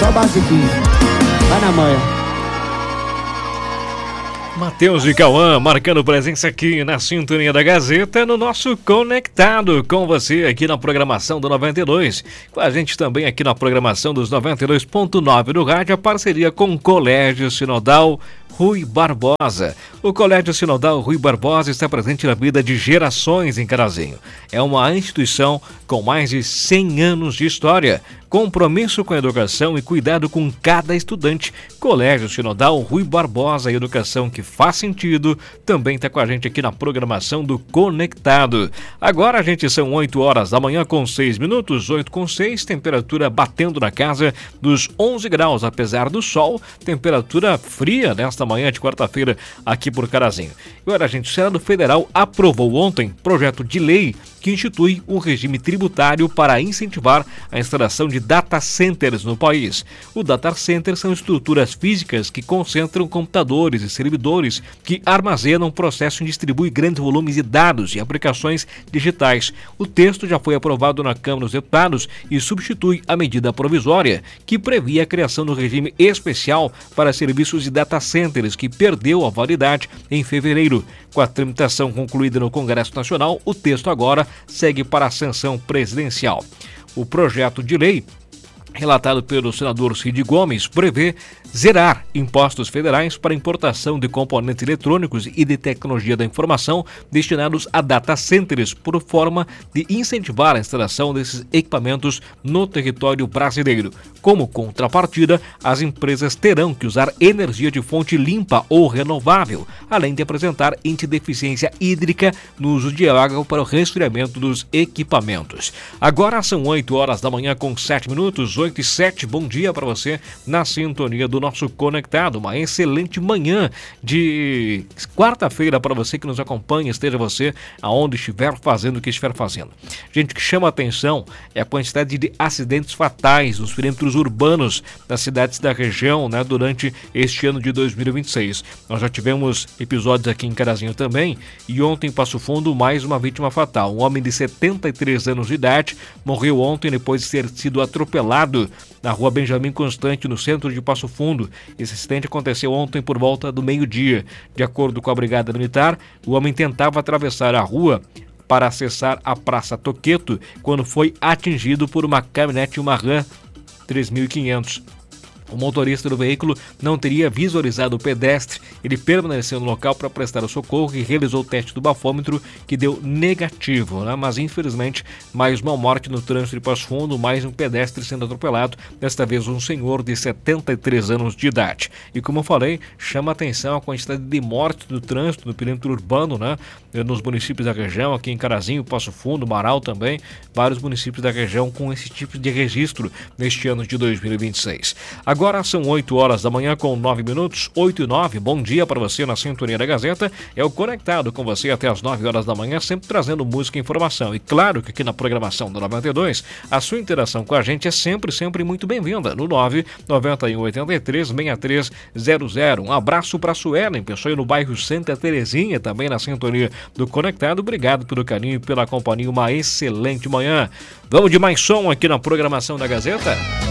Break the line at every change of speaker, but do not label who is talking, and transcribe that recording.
só basiquinho. Vai na manhã.
Matheus e Cauã marcando presença aqui na Sintonia da Gazeta, no nosso Conectado com você aqui na programação do 92. Com a gente também aqui na programação dos 92.9 do rádio, a parceria com o Colégio Sinodal Rui Barbosa. O Colégio Sinodal Rui Barbosa está presente na vida de gerações em Carazinho. É uma instituição com mais de 100 anos de história, compromisso com a educação e cuidado com cada estudante. Colégio Sinodal Rui Barbosa, educação que faz sentido, também está com a gente aqui na programação do Conectado. Agora, gente, são 8 horas da manhã com 6 minutos, 8 com 6, temperatura batendo na casa dos 11 graus, apesar do sol, temperatura fria nesta manhã de quarta-feira aqui por Carazinho. Agora, gente, o Senado Federal aprovou ontem projeto de lei que institui um regime tributário para incentivar a instalação de data centers no país. O data center são estruturas físicas que concentram computadores e servidores que armazenam, processam e distribuem grandes volumes de dados e aplicações digitais. O texto já foi aprovado na Câmara dos Deputados e substitui a medida provisória que previa a criação do regime especial para serviços de data centers, que perdeu a validade em fevereiro. Com a tramitação concluída no Congresso Nacional, o texto agora segue para a sanção presidencial. O projeto de lei, relatado pelo senador Cid Gomes, prevê zerar impostos federais para importação de componentes eletrônicos e de tecnologia da informação destinados a data centers, por forma de incentivar a instalação desses equipamentos no território brasileiro. Como contrapartida, as empresas terão que usar energia de fonte limpa ou renovável, além de apresentar índice de eficiência hídrica no uso de água para o resfriamento dos equipamentos. Agora são 8 horas da manhã com 7 minutos, 8 e 7. Bom dia para você na sintonia do nosso Conectado. Uma excelente manhã de quarta-feira para você que nos acompanha, esteja você aonde estiver fazendo o que estiver fazendo. Gente, o que chama a atenção é a quantidade de acidentes fatais nos perímetros urbanos das cidades da região, né, durante este ano de 2026. Nós já tivemos episódios aqui em Carazinho também, e ontem em Passo Fundo mais uma vítima fatal. Um homem de 73 anos de idade morreu ontem depois de ter sido atropelado na rua Benjamin Constante, no centro de Passo Fundo. Esse acidente aconteceu ontem por volta do meio-dia. De acordo com a Brigada Militar, o homem tentava atravessar a rua para acessar a Praça Toqueto quando foi atingido por uma caminhonete, uma Ram 3500. O motorista do veículo não teria visualizado o pedestre. Ele permaneceu no local para prestar o socorro e realizou o teste do bafômetro, que deu negativo, né? Mas infelizmente mais uma morte no trânsito de Passo Fundo, mais um pedestre sendo atropelado, desta vez um senhor de 73 anos de idade. E como eu falei, chama a atenção a quantidade de mortes do trânsito no perímetro urbano, né? Nos municípios da região, aqui em Carazinho, Passo Fundo, Marau também, vários municípios da região com esse tipo de registro neste ano de 2026. Agora são 8 horas da manhã com 9 minutos, 8 e 9. Bom dia para você na Sintonia da Gazeta. É o Conectado com você até as 9 horas da manhã, sempre trazendo música e informação. E claro que aqui na programação do 92, a sua interação com a gente é sempre muito bem-vinda. No 991836300. Um abraço para a Suelen, pessoa aí no bairro Santa Terezinha, também na Sintonia do Conectado. Obrigado pelo carinho e pela companhia. Uma excelente manhã. Vamos de mais som aqui na programação da Gazeta?